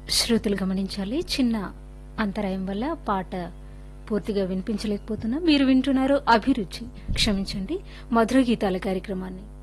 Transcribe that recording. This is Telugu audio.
శ్రోతలు గమనించాలి, చిన్న అంతరాయం వల్ల పాట పూర్తిగా వినిపించలేకపోతున్నా. మీరు వింటున్నారు అభిరుచి, క్షమించండి, మధుర గీతాల కార్యక్రమాన్ని.